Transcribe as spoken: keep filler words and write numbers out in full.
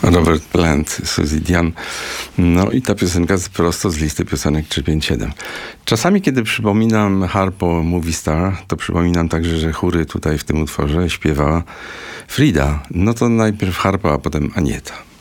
Robert Plant, Suzy Diane. No i ta piosenka jest prosto z listy piosenek trzy pięć siedem. Czasami, kiedy przypominam Harpo Movie Star, to przypominam także, że chóry tutaj w tym utworze śpiewała Frida. No to najpierw Harpo, a potem Anieta.